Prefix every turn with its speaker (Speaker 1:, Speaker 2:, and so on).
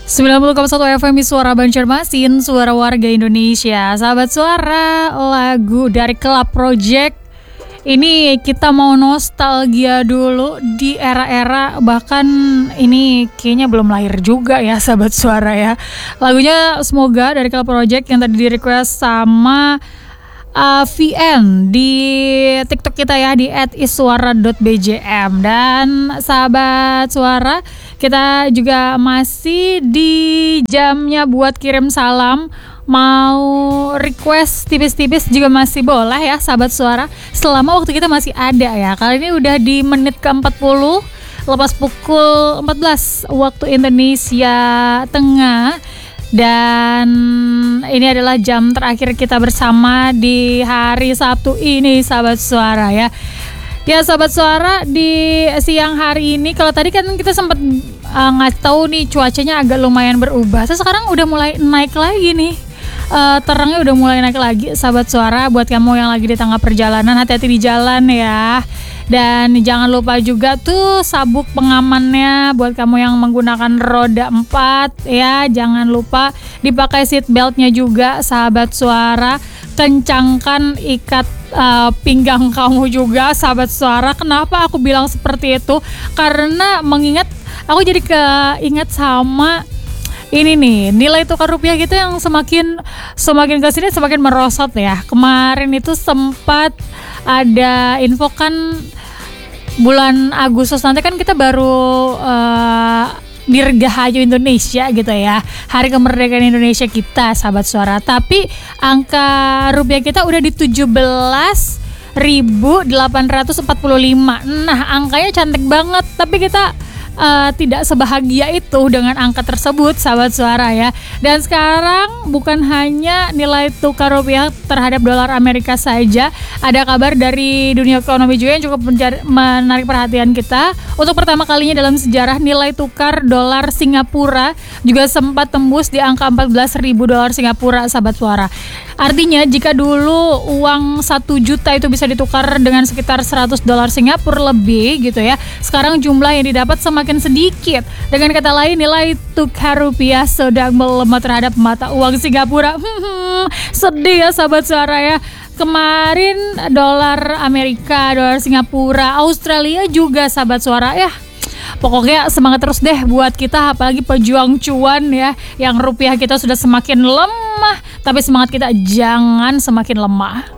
Speaker 1: 90,1 FM Suara Banjarmasin, suara warga Indonesia. Sahabat Suara, lagu dari Club Project. Ini kita mau nostalgia dulu di era-era, bahkan ini kayaknya belum lahir juga ya Sahabat Suara ya. Lagunya Semoga dari Club Project yang tadi di request sama VN di TikTok kita ya, di @issuara.bjm. Dan sahabat Suara, kita juga masih di jamnya buat kirim salam. Mau request tipis-tipis juga masih boleh ya sahabat Suara, selama waktu kita masih ada ya. Kali ini udah di menit ke-40, lepas pukul 14 waktu Indonesia Tengah. Dan ini adalah jam terakhir kita bersama di hari Sabtu ini sahabat Suara ya. Ya sahabat Suara, di siang hari ini, kalau tadi kan kita sempat ngasih tahu nih cuacanya agak lumayan berubah. Sekarang udah mulai naik lagi nih. Terangnya udah mulai naik lagi sahabat Suara. Buat kamu yang lagi di tengah perjalanan, hati-hati di jalan ya. Dan jangan lupa juga tuh sabuk pengamannya buat kamu yang menggunakan roda 4 ya. Jangan lupa dipakai seat beltnya juga sahabat Suara. Kencangkan ikat pinggang kamu juga sahabat Suara. Kenapa aku bilang seperti itu? Karena aku jadi keinget sama ini nih, nilai tukar rupiah gitu yang semakin kesini semakin merosot ya. Kemarin itu sempat ada info kan, bulan Agustus nanti kan kita baru Dirgahayu Indonesia gitu ya, hari kemerdekaan Indonesia kita sahabat Suara. Tapi angka rupiah kita udah di 17.845. Nah angkanya cantik banget, tapi kita tidak sebahagia itu dengan angka tersebut sahabat Suara ya. Dan sekarang bukan hanya nilai tukar rupiah terhadap dolar Amerika saja, ada kabar dari dunia ekonomi juga yang cukup menarik perhatian kita. Untuk pertama kalinya dalam sejarah, nilai tukar dolar Singapura juga sempat tembus di angka 14.000 dolar Singapura sahabat Suara. Artinya jika dulu uang 1 juta itu bisa ditukar dengan sekitar 100 dolar Singapura lebih gitu ya, sekarang jumlah yang didapat semakin sedikit. Dengan kata lain, nilai tukar rupiah sedang melemah terhadap mata uang Singapura. Sedih ya sahabat Suara ya. Kemarin dolar Amerika, dolar Singapura, Australia juga sahabat Suara ya. Pokoknya semangat terus deh buat kita, apalagi pejuang cuan ya, yang rupiah kita sudah semakin lemah, tapi semangat kita jangan semakin lemah.